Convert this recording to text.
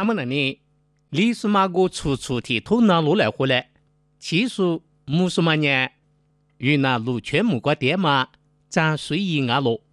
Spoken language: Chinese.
那么你是马个出的头拿路来回来，其实木是嘛呢？云南路全木瓜店嘛，咱随意安乐。